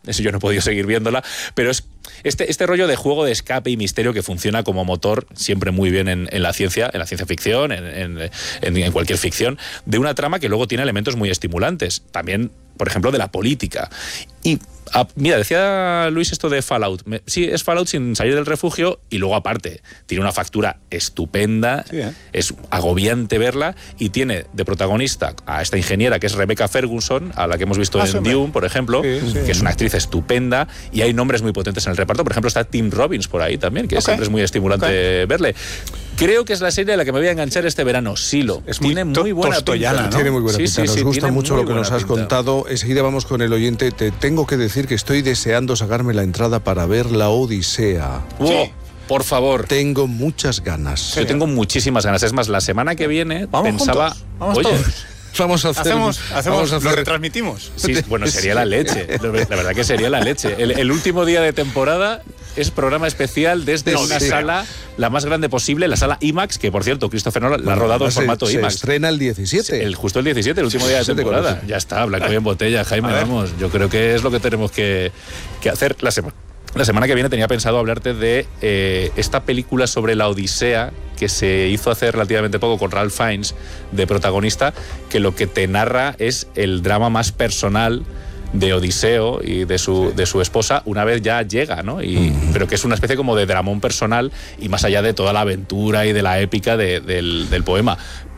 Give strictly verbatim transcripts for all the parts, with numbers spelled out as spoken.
eso yo no he podido seguir viéndola, pero es este, este rollo de juego de escape y misterio que funciona como motor siempre muy bien en, en la ciencia, en la ciencia ficción, en, en, en, en cualquier ficción, de una trama que luego tiene elementos muy estimulantes, también, por ejemplo, de la política. Y ah, mira, decía Luis esto de Fallout. Me, sí, es Fallout sin salir del refugio y luego aparte tiene una factura estupenda, sí, ¿eh? Es agobiante verla y tiene de protagonista a esta ingeniera que es Rebecca Ferguson, a la que hemos visto ah, en Dune, por ejemplo, sí, sí. que es una actriz estupenda y hay nombres muy potentes en el reparto. Por ejemplo, está Tim Robbins por ahí también, que okay. siempre es muy estimulante okay. verle. Creo que es la serie a la que me voy a enganchar este verano. Silo. Es tiene muy, muy buena pinta, ¿no? Tiene muy buena sí, pinta. Sí, Nos sí, gusta mucho lo que nos has pinta. contado. Enseguida vamos con el oyente. Te tengo que decir que estoy deseando sacarme la entrada para ver La Odisea. ¡Oh! Sí. Por favor. Tengo muchas ganas. Yo tengo muchísimas ganas. Es más, la semana que viene ¿Vamos pensaba... Juntos? ¿Vamos Oye, todos? Vamos a hacer, hacemos, hacemos vamos a hacer... lo retransmitimos. Sí, bueno, sería la leche. La verdad que sería la leche. El, el último día de temporada es programa especial desde no, una sí. sala la más grande posible, la sala IMAX, que por cierto, Christopher Nolan bueno, la ha rodado en se, formato se IMAX. Se estrena el diecisiete. El, justo el diecisiete, el último día de temporada. Ya está, blanco y en botella, Jaime, vamos. Yo creo que es lo que tenemos que, que hacer la semana. La semana que viene tenía pensado hablarte de eh, esta película sobre la Odisea que se hizo hace relativamente poco con Ralph Fiennes de protagonista, que lo que te narra es el drama más personal de Odiseo y de su, de su esposa una vez ya llega, ¿no? Y, mm. Pero que es una especie como de dramón personal y más allá de toda la aventura y de la épica de, del, del poema.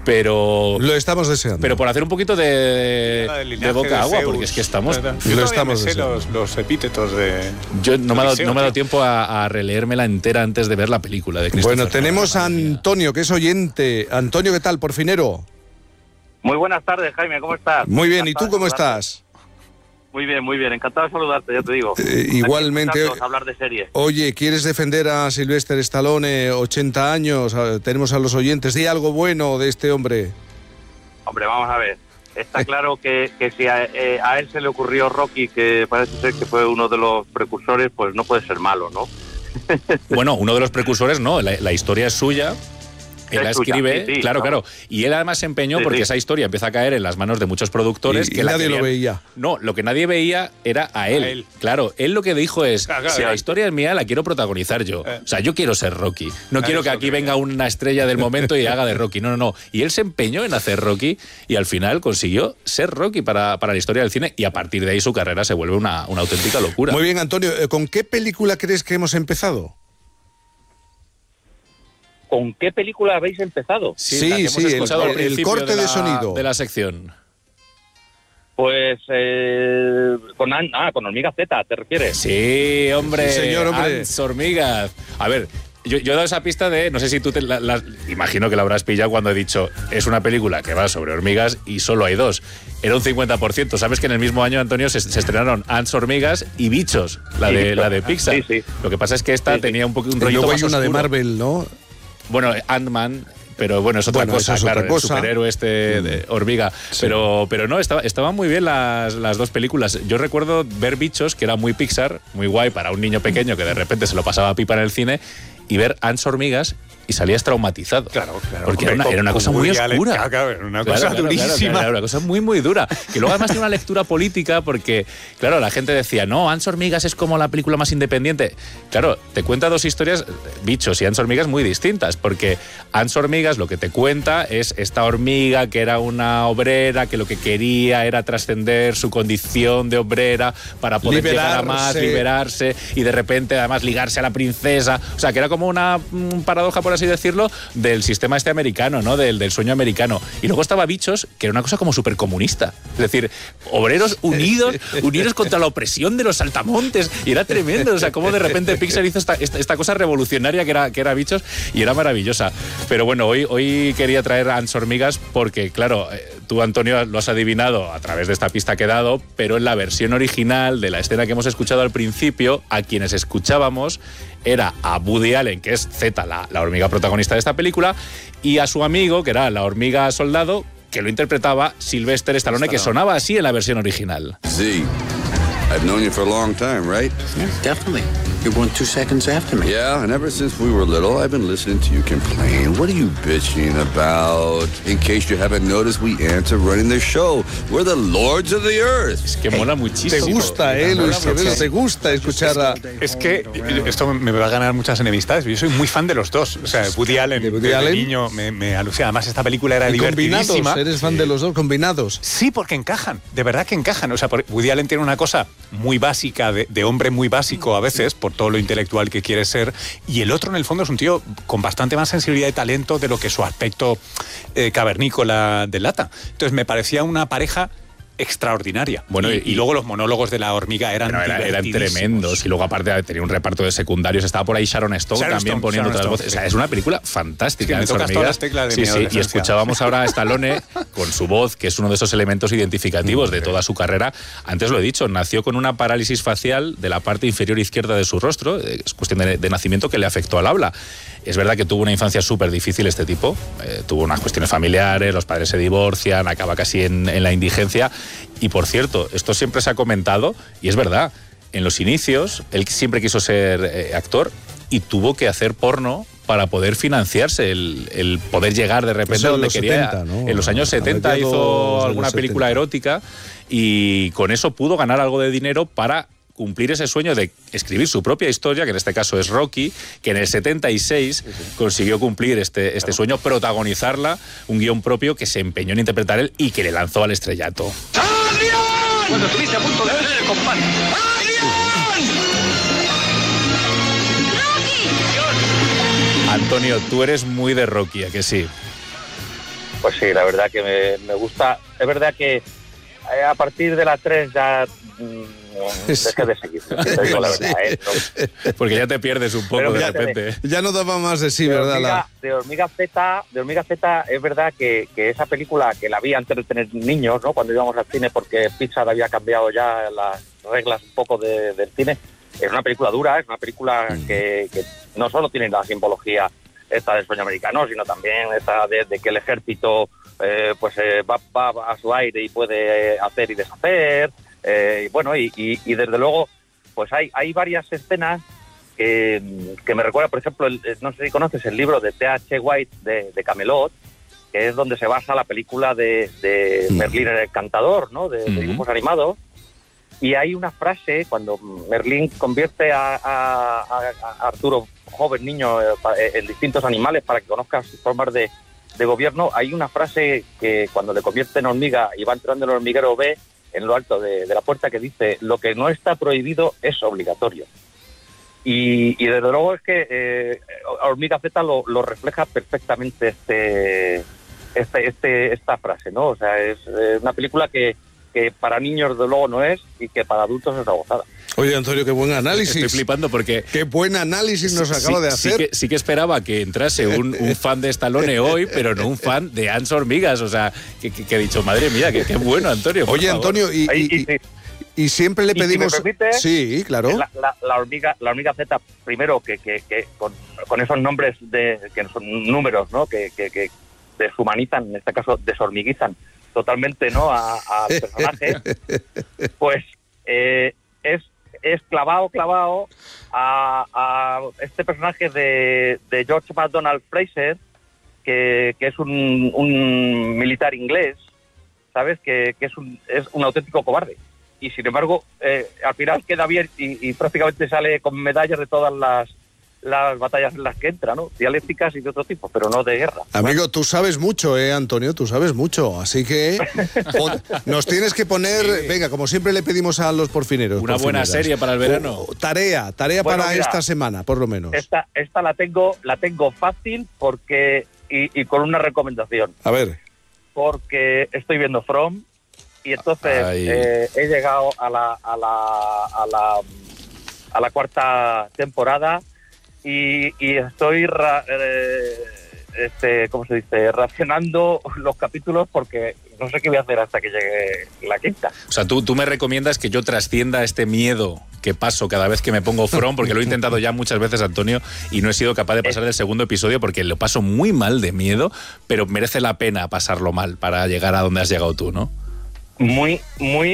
Pero lo estamos deseando. Pero por hacer un poquito de, de boca a agua, porque es que estamos... Yo lo estamos sé los, los epítetos de... Yo no me ha dado, no me ha dado tiempo a, a releérmela entera antes de ver la película de Christopher. Bueno, tenemos a Antonio, que es oyente. Antonio, ¿qué tal, porfinero? Muy buenas tardes, Jaime, ¿cómo estás? Muy bien, ¿y tú cómo estás? Muy bien, muy bien, encantado de saludarte, ya te digo. Eh, igualmente. Hablar de series. Oye, ¿quieres defender a Sylvester Stallone, ochenta años? Tenemos a los oyentes. Di algo bueno de este hombre. Hombre, vamos a ver. Está claro que, que si a, eh, a él se le ocurrió Rocky, que parece ser que fue uno de los precursores, pues no puede ser malo, ¿no? Bueno, uno de los precursores no, la, la historia es suya. Él la escribe, sí, sí, claro, claro. Y él además se empeñó sí, porque sí. esa historia empieza a caer en las manos de muchos productores. Y, que y la nadie querían... lo veía. No, lo que nadie veía era a él. a él. Claro, él lo que dijo es, claro, claro, si claro. la historia es mía, la quiero protagonizar yo. Eh. O sea, yo quiero ser Rocky. No claro, quiero que aquí que venga una estrella del momento y haga de Rocky. No, no, no. Y él se empeñó en hacer Rocky y al final consiguió ser Rocky para, para la historia del cine y a partir de ahí su carrera se vuelve una, una auténtica locura. Muy bien, Antonio. ¿Con qué película crees que hemos empezado? ¿Con qué película habéis empezado? Sí, sí, sí el, el, el corte de, de la, sonido de la sección. Pues eh, con ah, con Hormiga Z, ¿te refieres? Sí, hombre. Sí, señor, hombre. Ants Hormigas. A ver, yo, yo he dado esa pista de, no sé si tú te la, la, imagino que la habrás pillado cuando he dicho, es una película que va sobre hormigas y solo hay dos. Era un cincuenta por ciento. Sabes que en el mismo año, Antonio, se, se estrenaron Ants Hormigas y Bichos, la de, sí, la de Pixar. Sí, sí. Lo que pasa es que esta sí, tenía sí. un poco un rollito y luego más hay una oscuro. de Marvel, ¿no? Bueno, Ant-Man, pero bueno, es otra bueno, cosa, es claro, otra cosa. El superhéroe este de hormiga. Sí. Pero, pero no, estaba, estaban muy bien las, las dos películas. Yo recuerdo ver Bichos, que era muy Pixar, muy guay para un niño pequeño que de repente se lo pasaba a pipa en el cine, y ver Ants Hormigas y salías traumatizado. Claro, claro. Porque era una, era una cosa muy oscura. Claro, era una claro, cosa claro, durísima. Claro, claro, una cosa muy, muy dura. Que luego además tiene una lectura política porque, claro, la gente decía, no, Ants Hormigas es como la película más independiente. Claro, te cuenta dos historias, Bichos y Ants Hormigas, muy distintas, porque Ants Hormigas lo que te cuenta es esta hormiga que era una obrera, que lo que quería era trascender su condición de obrera para poder liberarse. llegar a más, liberarse y de repente además ligarse a la princesa. O sea, que era como una un paradoja, por así decirlo, del sistema este americano, ¿no? Del, del sueño americano. Y luego estaba Bichos, que era una cosa como súper comunista. Es decir, obreros unidos, unidos contra la opresión de los saltamontes. Y era tremendo. O sea, como de repente Pixar hizo esta, esta, esta cosa revolucionaria que era, que era Bichos y era maravillosa. Pero bueno, hoy, hoy quería traer a Ants Hormigas porque, claro, tú, Antonio, lo has adivinado a través de esta pista que he dado, pero en la versión original de la escena que hemos escuchado al principio, a quienes escuchábamos era a Woody Allen, que es Z, la, la hormiga protagonista de esta película, y a su amigo, que era la hormiga soldado, que lo interpretaba Sylvester Stallone, que sonaba así en la versión original. Z, I've known you for a long time, right? Yeah, definitely. You're born two seconds after me. Yeah, and ever since we were little, I've been listening to you complain. What are you bitching about? In case you haven't noticed, we answer running the show. We're the lords of the earth. Es que mola muchísimo. Te gusta, ¿eh, Luis Severo? Te gusta escuchar a... Es que esto me va a ganar muchas enemistades. Yo soy muy fan de los dos. O sea, Woody Allen, de Woody desde Allen. niño, me, me alucina. Además, esta película era Y divertidísima. combinados, eres fan de los dos, combinados. Sí, porque encajan, de verdad que encajan. O sea, Woody Allen tiene una cosa muy básica, de, de hombre muy básico a veces, por todo lo intelectual que quiere ser, y el otro en el fondo es un tío con bastante más sensibilidad y talento de lo que su aspecto eh, cavernícola delata. Entonces me parecía una pareja extraordinaria. Bueno, y, y, y luego los monólogos de la hormiga eran bueno, era, eran tremendos, y luego aparte tenía un reparto de secundarios, estaba por ahí Sharon Stone Sharon también Stone, poniendo Sharon otras Stone, voces. Sí. O sea, es una película fantástica. Es que me tocas todas las teclas de sí, mi sí, y escuchábamos ahora a Stallone con su voz, que es uno de esos elementos identificativos de toda su carrera. Antes lo he dicho, nació con una parálisis facial de la parte inferior izquierda de su rostro, es cuestión de, de nacimiento que le afectó al habla. Es verdad que tuvo una infancia súper difícil este tipo, eh, tuvo unas cuestiones familiares, los padres se divorcian, acaba casi en, en la indigencia. Y por cierto, esto siempre se ha comentado, y es verdad, en los inicios él siempre quiso ser eh, actor y tuvo que hacer porno para poder financiarse, el, el poder llegar de repente a donde quería. setenta, ¿no? En los años setenta hizo alguna película erótica y con eso pudo ganar algo de dinero para cumplir ese sueño de escribir su propia historia, que en este caso es Rocky, que en el setenta y seis sí, sí. consiguió cumplir este, este sueño, protagonizarla, un guión propio que se empeñó en interpretar él y que le lanzó al estrellato. ¡Adrián! Cuando estuviste a punto de ver el combate. ¡Adrián! Antonio, tú eres muy de Rocky, ¿a que sí? Pues sí, la verdad que me, me gusta. Es verdad que a partir de la tres ya... Deja de seguir, te digo la verdad, ¿eh? No. Porque ya te pierdes un poco. Pero de repente. De, ya no daba más de sí, de ¿verdad? Hormiga, la... de Hormiga Z, de Hormiga Z es verdad que, que esa película que la vi antes de tener niños, ¿no? Cuando íbamos al cine, porque Pixar había cambiado ya las reglas un poco de, del cine. Es una película dura, es una película mm. que, que no solo tiene la simbología esta del sueño americano, sino también esta de, de que el ejército eh, pues eh, va, va a su aire y puede hacer y deshacer. Eh, y bueno, y, y, y desde luego, pues hay, hay varias escenas que, que me recuerdan, por ejemplo, el, no sé si conoces el libro de T H White de, de Camelot, que es donde se basa la película de, de Merlín el Encantador, ¿no? De, de dibujos animados. Y hay una frase, cuando Merlín convierte a, a, a Arturo, joven niño, en distintos animales para que conozca sus formas de, de gobierno, hay una frase que cuando le convierte en hormiga y va entrando en el hormiguero ve en lo alto de, de la puerta, que dice: lo que no está prohibido es obligatorio. Y, y desde luego es que eh, Hormiga Z lo, lo refleja perfectamente este, este, este, esta frase, ¿no? O sea, es eh, una película que, que para niños desde luego no es, y que para adultos es una gozada. Oye, Antonio, qué buen análisis. Estoy flipando porque... Qué buen análisis nos sí, acaba de hacer. Sí que, sí que esperaba que entrase un, un fan de Stallone hoy, pero no un fan de Hans Hormigas. O sea, que, que, que he dicho, madre mía, qué, qué bueno, Antonio. Oye, favor. Antonio, y, y, y, y siempre le y pedimos... Si me permite, sí, claro. La, la, la, hormiga, la hormiga Z, primero, que, que, que con, con esos nombres, de que son números, ¿no? Que, que, que deshumanizan, en este caso deshormiguizan totalmente, ¿no? Al personaje, pues eh, es... es clavado, clavado a, a este personaje de, de George McDonald Fraser, que, que es un, un militar inglés, ¿sabes? Que, que es, un, es un auténtico cobarde. Y sin embargo, eh, al final queda bien y, y prácticamente sale con medallas de todas las, las batallas en las que entra, ¿no? Dialécticas y de otro tipo, pero no de guerra. Amigo, tú sabes mucho, ¿eh, Antonio? Tú sabes mucho, así que nos tienes que poner, sí. Venga, como siempre le pedimos a los porfineros. Una buena serie para el verano. Uh, tarea, tarea bueno, para mira, esta semana, por lo menos. Esta, esta la tengo, la tengo fácil porque y, y con una recomendación. A ver. Porque estoy viendo From y entonces eh, he llegado a la a la a la a la cuarta temporada. Y, y estoy, ra, eh, este, ¿cómo se dice? Racionando los capítulos porque no sé qué voy a hacer hasta que llegue la quinta. O sea, tú, tú me recomiendas que yo trascienda este miedo que paso cada vez que me pongo From, porque lo he intentado ya muchas veces, Antonio, y no he sido capaz de pasar del segundo episodio porque lo paso muy mal de miedo, pero merece la pena pasarlo mal para llegar a donde has llegado tú, ¿no? Muy, muy...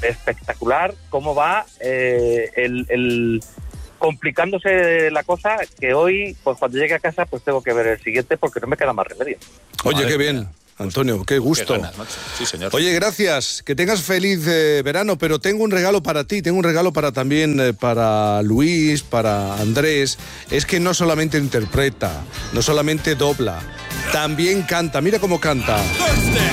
espectacular cómo va eh, el, el complicándose la cosa, que hoy, pues cuando llegue a casa, pues tengo que ver el siguiente porque no me queda más remedio. Oye, Madre qué mía. bien, Antonio, qué gusto. Qué ganas, macho. Sí, señor. Oye, gracias, que tengas feliz eh, verano, pero tengo un regalo para ti, tengo un regalo para también eh, para Luis, para Andrés. Es que no solamente interpreta, no solamente dobla, también canta. Mira cómo canta.